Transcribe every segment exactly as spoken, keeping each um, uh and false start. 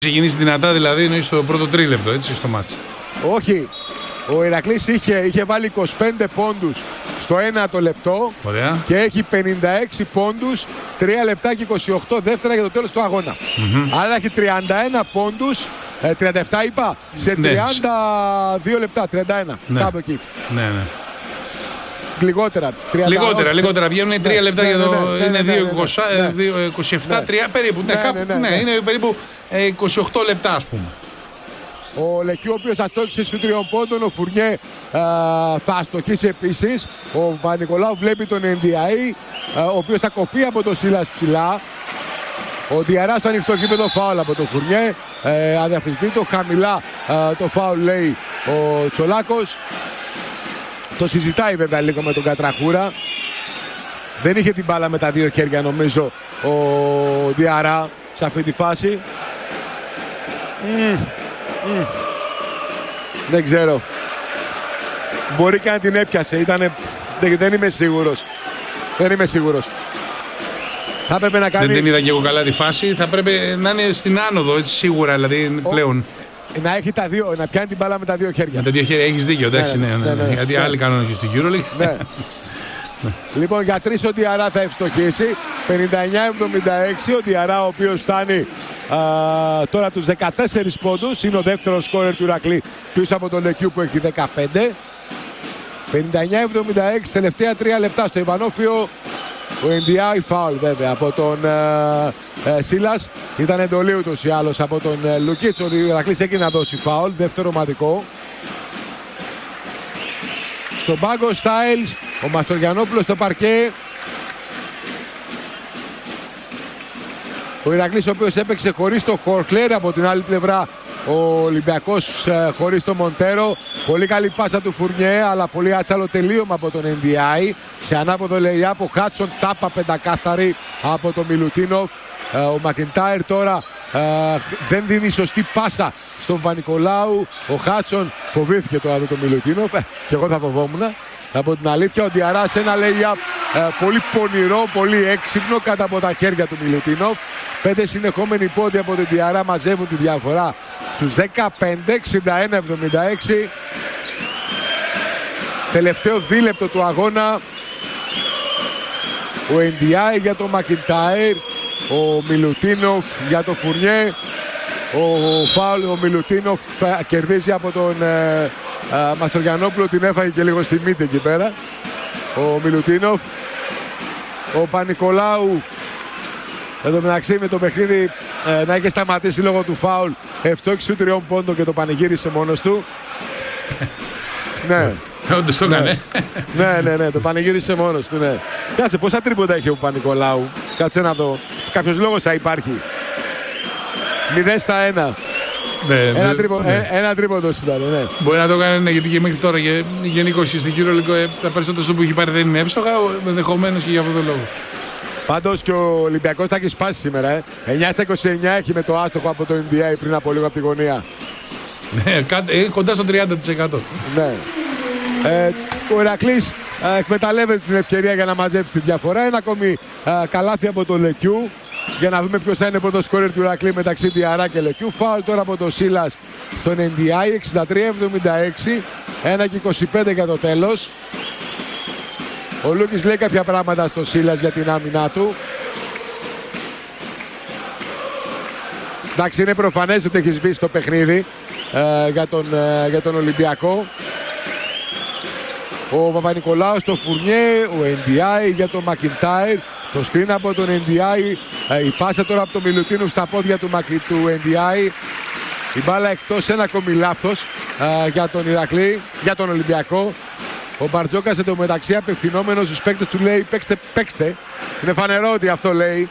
Ξεκινήσει δυνατά δηλαδή, είναι στο πρώτο τρίλεπτο, έτσι, στο μάτς. Όχι. Ο Ηρακλής είχε, είχε βάλει είκοσι πέντε πόντους στο ένατο λεπτό. Ωραία. Και έχει πενήντα έξι πόντους, τρία λεπτά και είκοσι οκτώ δεύτερα για το τέλος του αγώνα. Mm-hmm. Άρα έχει τριάντα ένα πόντους, ε, τριάντα επτά είπα, σε τριάντα δύο λεπτά, τριάντα ένα, ναι. κάπου εκεί. Ναι, ναι. Λιγότερα. τριάντα, λιγότερα, λιγότερα. Βγαίνουν τρία λεπτά ναι, για το. Ναι, ναι, είναι ναι, δύο είκοσι επτά, ναι. τρία περίπου. Ναι, Ναι, κάπου, ναι, ναι, ναι, ναι. είναι περίπου είκοσι οκτώ λεπτά, ας πούμε. Ο Λεκιού, ο οποίος αστόχησε στους τριών πόντων, ο Φουρνιέ α, θα αστοχίσει επίσης. Ο Παπα-Νικολάου βλέπει τον Εν Ντι Έι, α, ο οποίος θα κοπεί από τον Σίλας ψηλά. Ο Διαρά στο ανοιχτό γήπεδο, φάουλ από τον Φουρνιέ. Ε, αδιαφυσβήτητο, χαμηλά α, το φάουλ λέει ο Τσολάκος. Το συζητάει βέβαια λίγο με τον Κατραχούρα. Δεν είχε την μπάλα με τα δύο χέρια νομίζω ο Διαρά σε αυτή τη φάση. Mm. Mm. Δεν ξέρω. Μπορεί και να την έπιασε. Ήτανε... Δεν, δεν είμαι σίγουρος. Δεν είμαι σίγουρος. Θα έπρεπε να κάνει... Δεν την είδα και εγώ καλά τη φάση. Θα πρέπει να είναι στην άνοδο, έτσι σίγουρα δηλαδή πλέον. Ο... Να έχει τα δύο, να πιάνει την μπάλα με τα δύο χέρια. Με τα δύο χέρια έχεις δίκιο, εντάξει, ναι, ναι, ναι, ναι, ναι. Γιατί ναι. Άλλοι κανόνες και στην EuroLeague. Ναι. Λοιπόν, για τρεις ο Διαρά θα ευστοχίσει. πενήντα εννιά εβδομήντα έξι. Ο Διαρά, ο οποίος φτάνει α, τώρα τους δεκατέσσερις πόντους. Είναι ο δεύτερος σκόρερ του Ηρακλή πίσω από τον Λεκιού που έχει δεκαπέντε. πενήντα εννιά εβδομήντα έξι, τελευταία τρία λεπτά στο Ιβανόφιο. Ο Εν Ντι Έι φάουλ βέβαια από τον ε, ε, Σίλας. Ήταν εντολή ούτως ή άλλως από τον ε, Λουκίτς. Ο Ηρακλής έγινε να δώσει φάουλ, δεύτερο ομαδικό. Στον πάγκο Στάιλς, ο Μαστοριανόπουλος στο παρκέ. Ο Ηρακλής, ο οποίος έπαιξε χωρίς το Χορκλέρ, από την άλλη πλευρά ο Ολυμπιακός ε, χωρίς το Μοντέρο. Πολύ καλή πάσα του Φουρνιέ, αλλά πολύ άτσαλο τελείωμα από τον Εν Ντι Έι. Σε ανάποδο λέει από Χάτσον, τάπα πεντακάθαρη από τον Μιλουτίνοφ. Ε, ο Μακιντάιρ τώρα ε, δεν δίνει σωστή πάσα στον Παπα-Νικολάου. Ο Χάτσον φοβήθηκε τώρα με τον Μιλουτίνοφ. Ε, και εγώ θα φοβόμουν. Από την αλήθεια, ο Διαράς ένα lay-up ε, πολύ πονηρό, πολύ έξυπνο κάτω από τα χέρια του Μιλουτίνοφ. Πέντε συνεχόμενοι πόντοι από τον Διαρά μαζεύουν τη διαφορά στους δεκαπέντε, εξήντα ένα εβδομήντα έξι. Τελευταίο δίλεπτο του αγώνα. Ο Εν Ντι Έι για τον Μακιντάιρ, ο Μιλουτίνοφ για τον Φουρνιέ. Ο φάουλ, ο Μιλουτίνοφ κερδίζει από τον ε, ε, Μαστοριανόπουλο, την έφαγε και λίγο στη μύτη εκεί πέρα. Ο Μιλουτίνοφ. Ο Παπα-Νικολάου εδώ μεταξύ με το παιχνίδι ε, να είχε σταματήσει λόγω του φάουλ, ευστόχησε του τριών πόντων και το πανηγύρισε μόνος του. Ναι. Όντως το έκανε. Ναι, ναι, ναι, το πανηγύρισε μόνος του, ναι. Κάτσε, πόσα τρίποτα έχει ο Παπα-Νικολάου. Κάτσε να δω. Κάποιος λόγος θα υπάρχει. μηδέν στα ένα. Ναι, ένα, ναι, τρίπο, ναι. ε, ένα τρίποντος ήταν, ναι. Μπορεί να το κάνει, ναι, γιατί και μέχρι τώρα και γενικώς και στην EuroLeague τα περισσότερα που έχει πάρει δεν είναι εύστοχα, ενδεχομένως και για αυτόν τον λόγο. Πάντως και ο Ολυμπιακός θα έχει σπάσει σήμερα. Ε. εννιά στα είκοσι εννιά έχει με το άστοχο από το Εν Ντι Έι πριν από λίγο από τη γωνία. Ναι, κοντά στο τριάντα τοις εκατό. Ναι. Ε, ο Ηρακλής ε, εκμεταλλεύεται την ευκαιρία για να μαζέψει τη διαφορά. Ένα ακόμη ε, καλάθι από το Λεκιού. Για να δούμε ποιος θα είναι πρώτο σκόρερ του Ηρακλή μεταξύ Διαρά και Λεκιού. Φάουλ τώρα από τον Σίλας στον Εν Ντι Έι. εξήντα τρία εβδομήντα έξι. ένα και είκοσι πέντε για το τέλος. Ο Λούκης λέει κάποια πράγματα στο Σίλας για την άμυνά του. Εντάξει, είναι προφανές ότι έχει σβήσει το παιχνίδι ε, για, τον, ε, για τον Ολυμπιακό. Ο Παπα-Νικολάου στο Φουρνιέ, ο Εν Ντι Έι για τον Μακιντάιρ. Το screen από τον Εν Ντι Έι. Ε, η πάσα τώρα από τον Μιλουτίνου στα πόδια του, του Εν Ντι Έι. Η μπάλα εκτός, ένα ακόμη λάθος ε, για τον Ηρακλή, για τον Ολυμπιακό. Ο Μπαρτζόκας εντωμεταξύ απευθυνόμενος στους παίκτες του λέει παίξτε, παίξτε. Είναι φανερό ότι αυτό λέει.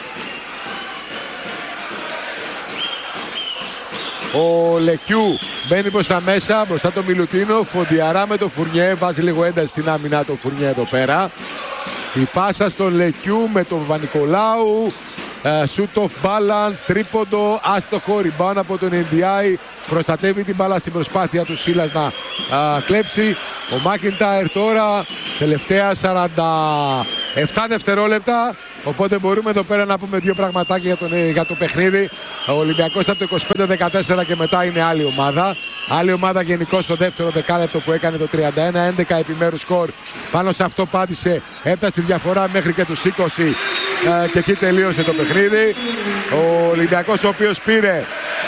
Ο Λεκιού μπαίνει προς τα μέσα, μπροστά το Μιλουτίνοφ. Ο Διαρά με το Φουρνιέ, βάζει λίγο ένταση στην άμυνα το Φουρνιέ εδώ πέρα. Η πάσα στον Λεκιού με τον Παπα-Νικολάου. Shoot off balance, τρίποντο, άστοχο, rebound από τον Εν Ντι Έι. Προστατεύει την μπάλα στην προσπάθεια του Σίλας να α, κλέψει. Ο Μάκιντάιρ τώρα, τελευταία σαράντα επτά δευτερόλεπτα. Οπότε μπορούμε εδώ πέρα να πούμε δύο πραγματάκια για, τον, για το παιχνίδι. Ο Ολυμπιακός από το είκοσι πέντε δεκατέσσερα και μετά είναι άλλη ομάδα. Άλλη ομάδα γενικώς στο δεύτερο δεκάλεπτο που έκανε το τριάντα ένα έντεκα επιμέρους σκορ. Πάνω σε αυτό πάτησε, έφτασε τη διαφορά μέχρι και τους είκοσι ε, και εκεί τελείωσε το παιχνίδι. Ο Ολυμπιακός ο οποίος πήρε,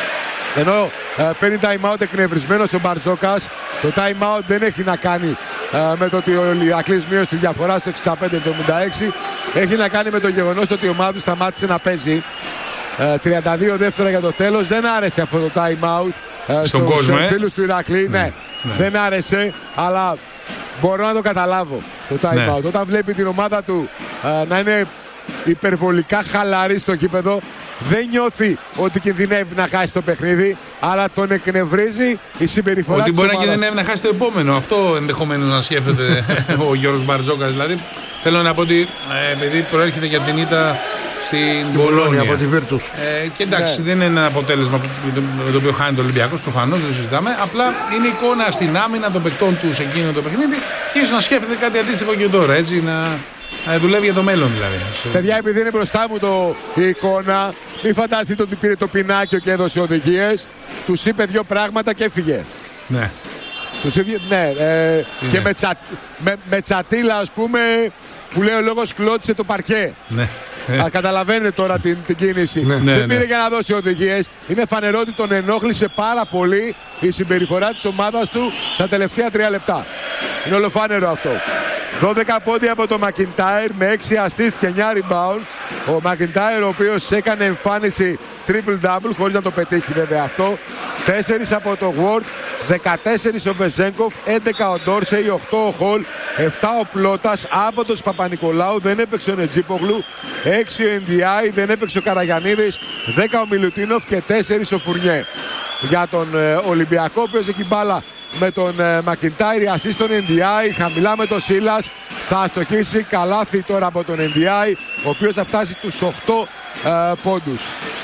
ενώ ε, παίρνει time out εκνευρισμένος ο Μπαρτζόκας. Το time out δεν έχει να κάνει ε, με το ότι ο Ηρακλής μείωσε τη διαφορά στο εξήντα πέντε εβδομήντα έξι. Έχει να κάνει με το γεγονός ότι η ομάδα του σταμάτησε να παίζει. Ε, τριάντα δύο δεύτερα για το τέλος. Δεν άρεσε αυτό το time out ε, στον κόσμο, ε? φίλους του Ηρακλή. Ναι, ναι, ναι, δεν άρεσε, αλλά μπορώ να το καταλάβω το time ναι. out. Όταν βλέπει την ομάδα του ε, να είναι υπερβολικά χαλαρή στο γήπεδο, δεν νιώθει ότι κινδυνεύει να χάσει το παιχνίδι, αλλά τον εκνευρίζει η συμπεριφορά ότι της μπορεί ομάδας. να κινδυνεύει να χάσει το επόμενο. Αυτό ενδεχομένως να σκέφτεται ο Γιώργος Μπαρτζόκας. Δηλαδή, θέλω να πω ότι ε, επειδή προέρχεται για την ήττα στην Μπολόνια από τη Βίρτους. Ε, και εντάξει, ναι. δεν είναι ένα αποτέλεσμα με το οποίο χάνει το Ολυμπιακός, προφανώς δεν το συζητάμε. Απλά είναι εικόνα στην άμυνα των παικτών του σε εκείνο το παιχνίδι και ίσως να σκέφτεται κάτι αντίστοιχο και τώρα. Έτσι, να, να δουλεύει για το μέλλον δηλαδή. Παιδιά, επειδή είναι μπροστά μου το, η εικόνα, μην φανταστείτε ότι πήρε το πινάκιο και έδωσε οδηγίες. Τους είπε δύο πράγματα και έφυγε. Ναι. Τους είπε, ναι, ε, και με, τσα, με, με τσατίλα, ας πούμε, που λέει ο λόγος κλώτησε το παρκέ. Ναι. Α, καταλαβαίνετε τώρα την, την κίνηση. Ναι. Δεν ναι, πήρε ναι. για να δώσει οδηγίες. Είναι φανερό ότι τον ενόχλησε πάρα πολύ η συμπεριφορά της ομάδας του στα τελευταία τρία λεπτά. Είναι ολοφάνερο αυτό. δώδεκα πόντια από το Μακιντάιρ με έξι assists και εννιά rebound. Ο Μακιντάιρ, ο οποίος έκανε εμφάνιση triple-double, χωρίς να το πετύχει βέβαια αυτό. τέσσερα από το Ward, δεκατέσσερα ο Βεζέγκοφ, έντεκα ο Ντόρσεϊ, οκτώ ο Χολ, επτά ο Πλώτας, άποντος Παπα-Νικολάου, δεν έπαιξε ο Νετζίπογλου, έξι ο Εν Ντι Άι, δεν έπαιξε ο Καραγιαννίδης, δέκα ο Μιλουτίνοφ και τέσσερα ο Φουρνιέ. Για τον ε, Ολυμπιακό, ο οποίος έχει μπάλα με τον ε, Μακιντάιρ, ασίστ στον Εν Ντι Άι, χαμηλά με τον Σίλας, θα αστοχίσει καλάθι τώρα από τον Εν Ντι Άι, ο οποίος θα φτάσει τους οκτώ ε, πόντους.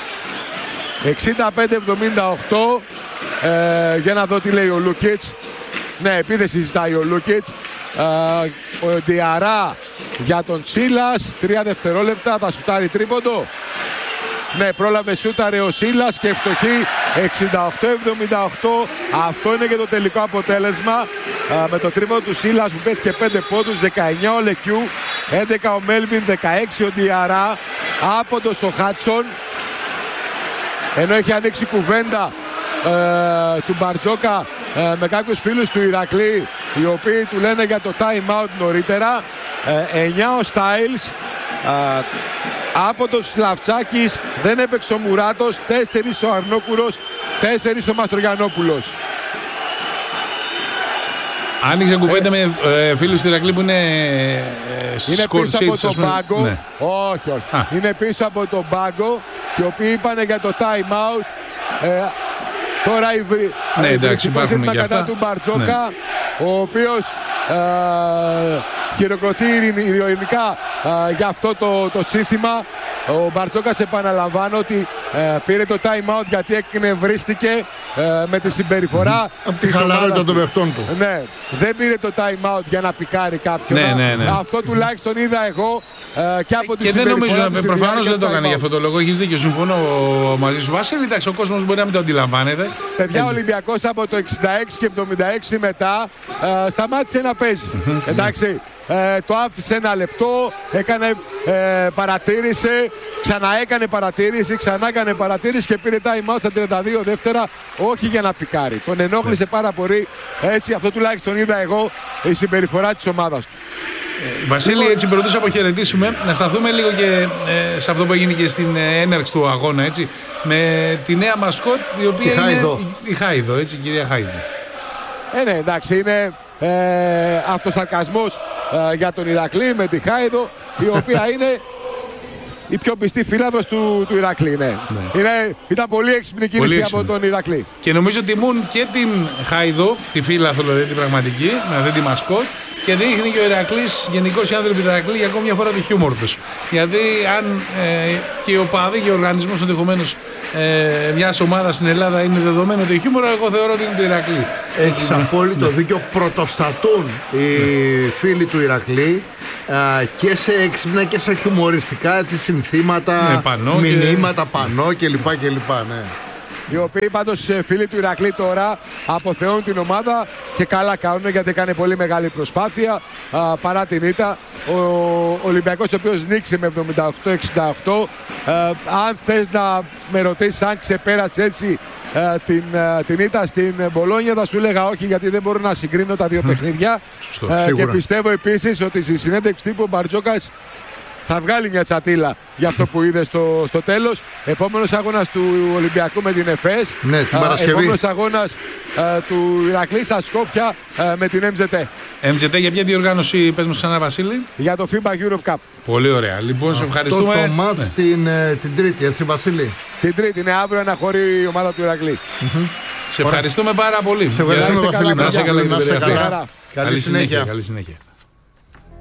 εξήντα πέντε εβδομήντα οκτώ, ε, για να δω τι λέει ο Λούκιτς. Ναι, επίθεση ζητάει ο Λούκιτς. Ε, ο Διαρά για τον Σίλας, τρία δευτερόλεπτα, θα σουτάρει τρίποντο. Ναι, πρόλαβε σούταρε ο Σίλας και ευστοχή, εξήντα οκτώ εβδομήντα οκτώ. Αυτό είναι και το τελικό αποτέλεσμα. Ε, με το τρίποντο του Σίλας που πέτυχε πέντε πόντους, δεκαεννιά ο Λεκιού, έντεκα ο Μέλβιν, δεκαέξι ο Διαρά, άποντος ο Χάτσον. Ενώ έχει ανοίξει κουβέντα ε, του Μπαρτζόκα ε, με κάποιους φίλους του Ηρακλή, οι οποίοι του λένε για το time out νωρίτερα. ε, εννιά ο Στάιλς, ε, άποντος Σλαφτσάκης, δεν έπαιξε ο Μουράτος, τέσσερα ο Αρνόκουρος, τέσσερα ο Μαστρογιαννόπουλος. Άνοιξε κουβέντα με ε, φίλους του Ηρακλή που είναι ε, Είναι πίσω από τον πάγκο. Ναι. Όχι, όχι. Α. Είναι πίσω από τον πάγκο και οι οποίοι είπαν για το time out. Ε, τώρα οι, ναι, οι εντάξει, υπάρχουν και κατά αυτά. του Μπαρτζόκα, ναι. Ο οποίος ε, χειροκροτεί ειρηνικά ε, για αυτό το, το σύνθημα. Ο Μπαρτζόκας, επαναλαμβάνω ότι ε, πήρε το time out γιατί εκνευρίστηκε ε, με τη συμπεριφορά mm-hmm. από τη χαλαρότητα των παιχτών του. Ναι, δεν πήρε το time out για να πικάρει κάποιον. Ναι, ναι, ναι. Αυτό τουλάχιστον είδα εγώ ε, και από τη και συμπεριφορά δεν νομίζω, του. προφανώς δεν το έκανε για αυτό το λόγο. Έχεις δίκιο, συμφωνώ μαζί σου. Βασίλη, εντάξει, ο κόσμος μπορεί να μην το αντιλαμβάνεται. Παιδιά, ο Ολυμπιακός από το εξήντα έξι και εβδομήντα έξι μετά ε, σταμάτησε να παίζει. Εντάξει. Ε, το άφησε ένα λεπτό, έκανε ε, παρατήρηση, ξανά έκανε παρατήρηση, ξανά έκανε παρατήρηση και πήρε time out στα τριάντα δύο δεύτερα, όχι για να πικάρει. Τον ενόχλησε πάρα πολύ, έτσι, αυτό τουλάχιστον είδα εγώ, η συμπεριφορά της ομάδας του. Ε, Βασίλη, έτσι πρωτού αποχαιρετήσουμε, να σταθούμε λίγο και ε, σε αυτό που έγινε και στην ε, έναρξη του αγώνα, έτσι, με τη νέα μασκότ, η οποία τη είναι Χάιδο. η, η Χάιδο, έτσι, η κυρία Χάιδο. Ε, ναι, εντάξει, είναι ε, αυτοσαρκασμός ε, για τον Ηρακλή με τη Χάιδο, η οποία είναι η πιο πιστή φίλαδος του, του Ηρακλή. Ναι. Ναι. Είναι, ήταν πολύ έξυπνη κίνηση από τον Ηρακλή. Και νομίζω τιμούν και την Χάιδο, τη φίλαθλο, δηλαδή την πραγματική, με αυτή τη μασκότ, και δείχνει και ο Ηρακλής, γενικώς οι άνθρωποι του Ηρακλή, για ακόμη μια φορά το χιούμορ τους. Γιατί αν ε, και οι οπαδοί και ο οργανισμός ενδεχομένως ε, μια ομάδα στην Ελλάδα είναι δεδομένο το χιούμορ, εγώ θεωρώ ότι είναι το Ηρακλή. Έχεις απόλυτο δίκιο. Πρωτοστατούν οι φίλοι του Ηρακλή και σε έξυπνα και σε χιουμοριστικά έτσι, συνθήματα, ναι, πανό μηνύματα, και... πανό κλπ. Ναι. Οι οποίοι πάντως φίλοι του Ηρακλή τώρα αποθεώνουν την ομάδα και καλά κάνουν, γιατί έκανε πολύ μεγάλη προσπάθεια α, παρά την ήττα. Ο Ολυμπιακός ο οποίος νίκησε με εβδομήντα οκτώ εξήντα οκτώ. Α, αν θες να με ρωτήσεις αν ξεπέρασε έτσι α, την, α, την ήττα στην Μπολόνια, θα σου έλεγα όχι, γιατί δεν μπορώ να συγκρίνω τα δύο παιχνίδια. Σωστό, α, και πιστεύω επίσης ότι στη συνέντευξη τύπου ο Μπαρτζόκας θα βγάλει μια τσατίλα για αυτό που είδε στο, στο τέλος. Επόμενος αγώνας του Ολυμπιακού με την ΕΦΕΣ. Ναι, την Παρασκευή. Επόμενος αγώνας α, του Ηρακλή στα Σκόπια α, με την εμ τζετ. εμ τζετ για ποια διοργάνωση, πες μου ξανά Βασίλη? Για το φίμπα Europe Cup. Πολύ ωραία. Λοιπόν, σε ευχαριστούμε. Το μάτς ναι. την, την Τρίτη, έτσι Βασίλη? Την Τρίτη, είναι αύριο αναχωρεί η ομάδα του Ηρακλή. Mm-hmm. Σε ευχαριστούμε πάρα πολύ. Σε ευχαριστούμε Βασίλη. Να σε καλά. Καλή συνέχεια. Καλή συνέχεια.